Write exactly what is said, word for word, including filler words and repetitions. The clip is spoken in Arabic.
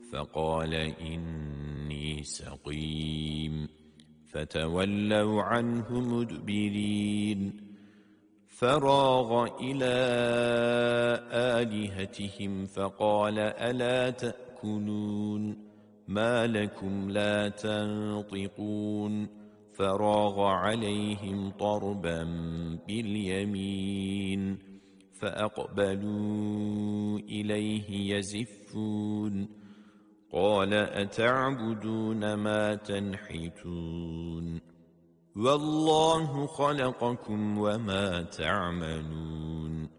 فقال إني سقيم فتولوا عنه مدبرين فراغ إلى آلهتهم فقال ألا تأكلون ما لكم لا تنطقون فراغ عليهم ضربا باليمين فأقبلوا إليه يزفون قال أتعبدون ما تنحتون والله خلقكم وما تعملون